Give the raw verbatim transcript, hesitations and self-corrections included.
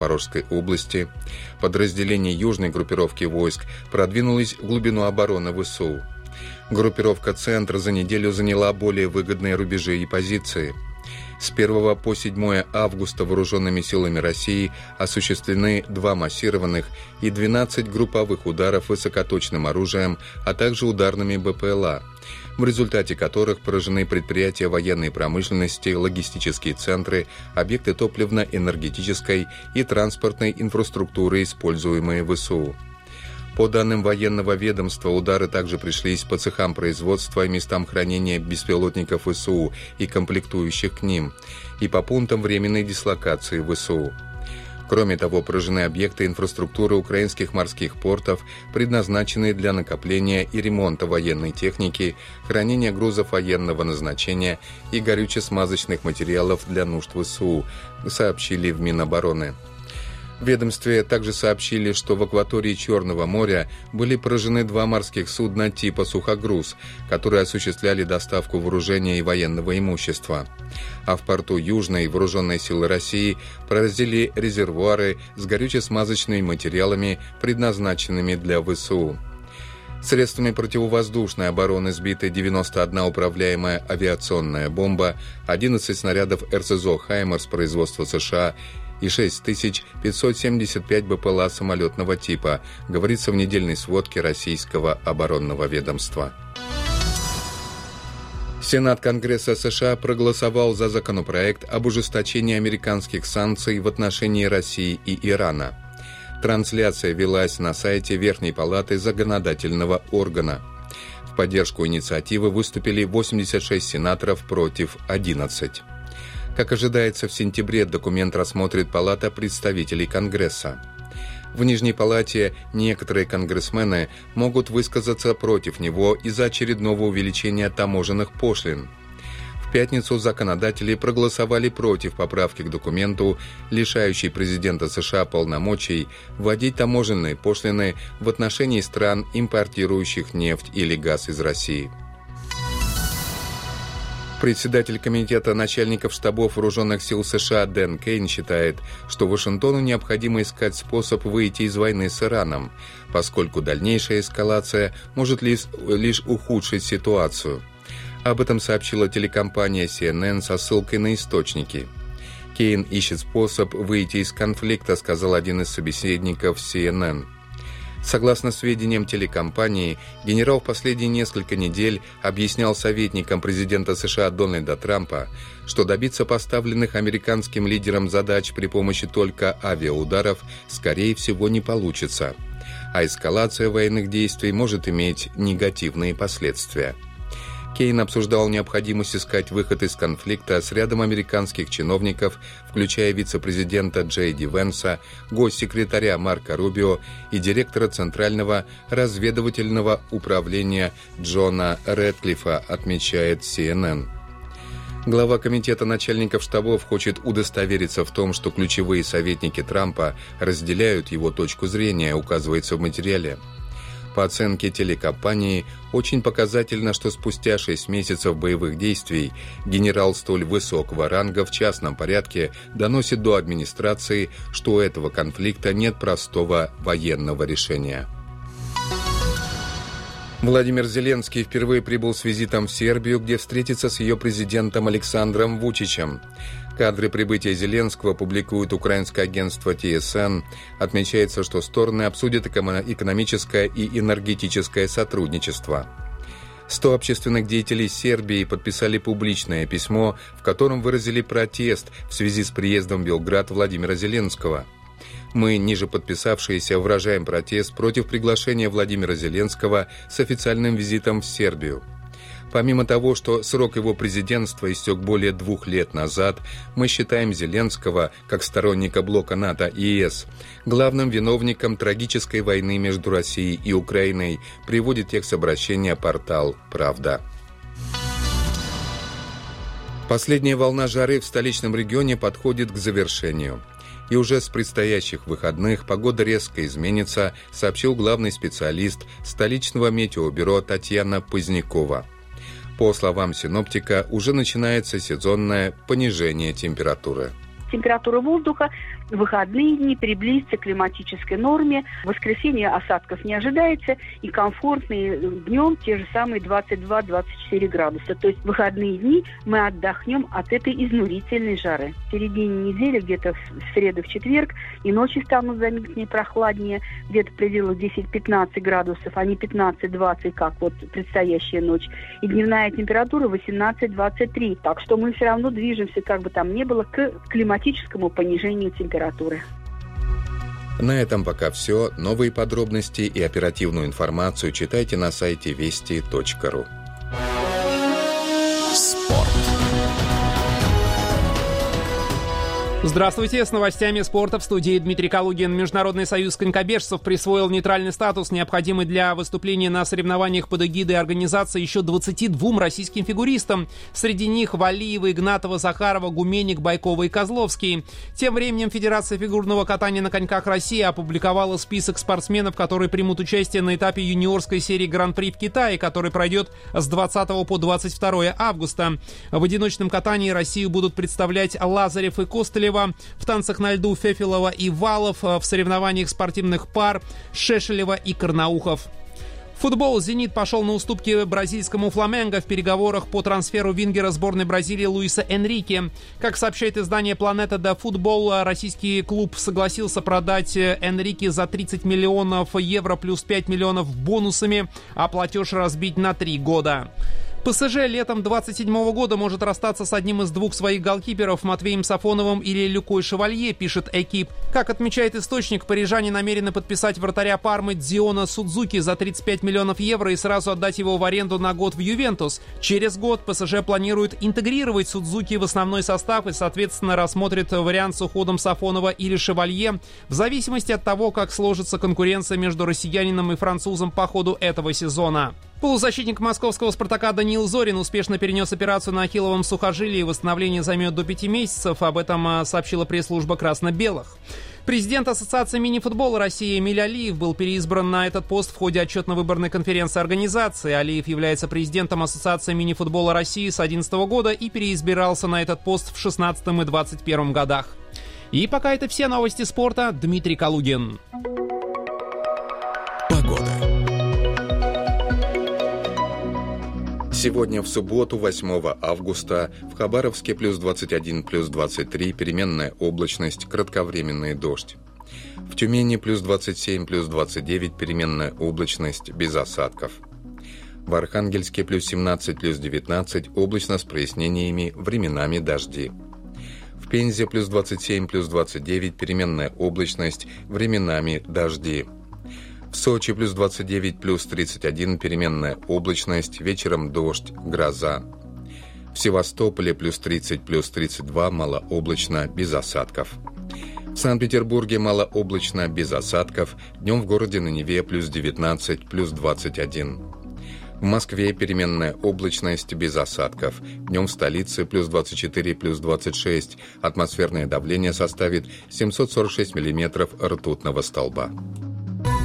Запорожской области. Подразделение южной группировки войск продвинулось в глубину обороны ВСУ. Группировка «Центр» за неделю заняла более выгодные рубежи и позиции. С первого по седьмое августа вооруженными силами России осуществлены два массированных и двенадцать групповых ударов высокоточным оружием, а также ударными БПЛА, в результате которых поражены предприятия военной промышленности, логистические центры, объекты топливно-энергетической и транспортной инфраструктуры, используемые ВСУ. По данным военного ведомства, удары также пришлись по цехам производства и местам хранения беспилотников ВСУ и комплектующих к ним, и по пунктам временной дислокации ВСУ. Кроме того, поражены объекты инфраструктуры украинских морских портов, предназначенные для накопления и ремонта военной техники, хранения грузов военного назначения и горюче-смазочных материалов для нужд ВСУ, сообщили в Минобороны. В ведомстве также сообщили, что в акватории Черного моря были поражены два морских судна типа «Сухогруз», которые осуществляли доставку вооружения и военного имущества. А в порту Южной вооруженные силы России поразили резервуары с горюче-смазочными материалами, предназначенными для ВСУ. Средствами противовоздушной обороны сбиты девяносто одна управляемая авиационная бомба, одиннадцать снарядов эр эс эс о «Хаймарс» производства США и шесть тысяч пятьсот семьдесят пять БПЛА самолетного типа, говорится в недельной сводке Российского оборонного ведомства. Сенат Конгресса США проголосовал за законопроект об ужесточении американских санкций в отношении России и Ирана. Трансляция велась на сайте Верхней палаты законодательного органа. В поддержку инициативы выступили восемьдесят шесть сенаторов против одиннадцати. Как ожидается, в сентябре документ рассмотрит Палата представителей Конгресса. В Нижней палате некоторые конгрессмены могут высказаться против него из-за очередного увеличения таможенных пошлин. В пятницу законодатели проголосовали против поправки к документу, лишающей президента США полномочий вводить таможенные пошлины в отношении стран, импортирующих нефть или газ из России. Председатель Комитета начальников штабов вооруженных сил США Дэн Кейн считает, что Вашингтону необходимо искать способ выйти из войны с Ираном, поскольку дальнейшая эскалация может лишь, лишь ухудшить ситуацию. Об этом сообщила телекомпания си эн эн со ссылкой на источники. Кейн ищет способ выйти из конфликта, сказал один из собеседников си эн эн. Согласно сведениям телекомпании, генерал в последние несколько недель объяснял советникам президента США Дональда Трампа, что добиться поставленных американским лидером задач при помощи только авиаударов, скорее всего, не получится, а эскалация военных действий может иметь негативные последствия. Кейн обсуждал необходимость искать выход из конфликта с рядом американских чиновников, включая вице-президента Джей Ди Венса, госсекретаря Марко Рубио и директора Центрального разведывательного управления Джона Рэдклиффа, отмечает си эн эн. Глава Комитета начальников штабов хочет удостовериться в том, что ключевые советники Трампа разделяют его точку зрения, указывается в материале. По оценке телекомпании, очень показательно, что спустя шесть месяцев боевых действий генерал столь высокого ранга в частном порядке доносит до администрации, что у этого конфликта нет простого военного решения. Владимир Зеленский впервые прибыл с визитом в Сербию, где встретится с ее президентом Александром Вучичем. Кадры прибытия Зеленского публикует украинское агентство ти эс эн. Отмечается, что стороны обсудят экономическое и энергетическое сотрудничество. сто общественных деятелей Сербии подписали публичное письмо, в котором выразили протест в связи с приездом в Белград Владимира Зеленского. Мы, ниже подписавшиеся, выражаем протест против приглашения Владимира Зеленского с официальным визитом в Сербию. Помимо того, что срок его президентства истек более двух лет назад, мы считаем Зеленского, как сторонника блока НАТО и ЕС, главным виновником трагической войны между Россией и Украиной, приводит текст обращения портал «Правда». Последняя волна жары в столичном регионе подходит к завершению. И уже с предстоящих выходных погода резко изменится, сообщил главный специалист столичного метеобюро Татьяна Позднякова. По словам синоптика, уже начинается сезонное понижение температуры. Температура воздуха в выходные дни приблизиться к климатической норме. В воскресенье осадков не ожидается, и комфортные днем те же самые двадцать два - двадцать четыре градуса. То есть в выходные дни мы отдохнем от этой изнурительной жары. В середине недели, где-то в среду, в четверг, и ночи станут заметнее прохладнее, где-то в пределах десять-пятнадцать градусов, а не пятнадцать-двадцать, как вот предстоящая ночь. И дневная температура восемнадцать - двадцать три. Так что мы все равно движемся, как бы там ни было, к климатическому понижению температуры. На этом пока все. Новые подробности и оперативную информацию читайте на сайте вести точка ру. Спорт. Здравствуйте, с новостями спорта в студии Дмитрий Калугин. Международный союз конькобежцев присвоил нейтральный статус, необходимый для выступления на соревнованиях под эгидой организации еще двадцати двум российским фигуристам. Среди них Валиева, Игнатова, Захарова, Гуменник, Байкова и Козловский. Тем временем Федерация фигурного катания на коньках России опубликовала список спортсменов, которые примут участие на этапе юниорской серии Гран-при в Китае, который пройдет с двадцатого по двадцать второе августа. В одиночном катании Россию будут представлять Лазарев и Костылев, в танцах на льду Фефилова и Валов, в соревнованиях спортивных пар Шешелева и Карнаухов. Футбол. «Зенит» пошел на уступки бразильскому «Фламенго» в переговорах по трансферу вингера сборной Бразилии Луиса Энрике. Как сообщает издание «Планета де Футбол», российский клуб согласился продать Энрике за тридцать миллионов евро плюс пять миллионов бонусами, а платеж разбить на три года. ПСЖ летом двадцать седьмого года может расстаться с одним из двух своих голкиперов, Матвеем Сафоновым или Люкой Шевалье, пишет «Экип». Как отмечает источник, парижане намерены подписать вратаря Пармы Дзиона Судзуки за тридцать пять миллионов евро и сразу отдать его в аренду на год в Ювентус. Через год ПСЖ планирует интегрировать Судзуки в основной состав и, соответственно, рассмотрит вариант с уходом Сафонова или Шевалье в зависимости от того, как сложится конкуренция между россиянином и французом по ходу этого сезона. Полузащитник московского «Спартака» Даниил Зорин успешно перенес операцию на ахилловом сухожилии. Восстановление займет до пяти месяцев. Об этом сообщила пресс-служба красно-белых. Президент Ассоциации мини-футбола России Эмиль Алиев был переизбран на этот пост в ходе отчетно-выборной конференции организации. Алиев является президентом Ассоциации мини-футбола России с две тысячи одиннадцатого года и переизбирался на этот пост в шестнадцатом и двадцать первом годах. И пока это все новости спорта. Дмитрий Калугин. Погода. Сегодня в субботу, восьмого августа, в Хабаровске плюс двадцать один, плюс двадцать три, переменная облачность, кратковременный дождь. В Тюмени плюс двадцать семь, плюс двадцать девять, переменная облачность, без осадков. В Архангельске плюс семнадцать, плюс девятнадцать, облачно с прояснениями, временами дожди. В Пензе плюс двадцать семь, плюс двадцать девять, переменная облачность, временами дожди. В Сочи плюс двадцать девять, плюс тридцать один, переменная облачность, вечером дождь, гроза. В Севастополе плюс тридцать, плюс тридцать два, малооблачно, без осадков. В Санкт-Петербурге малооблачно, без осадков, днем в городе на Неве плюс девятнадцать, плюс двадцать один. В Москве переменная облачность, без осадков, днем в столице плюс двадцать четыре, плюс двадцать шесть, атмосферное давление составит семьсот сорок шесть миллиметров ртутного столба.